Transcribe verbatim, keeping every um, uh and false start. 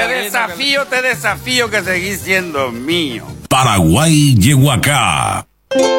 Te desafío, te desafío que seguís siendo mío. Paraguay llegó acá.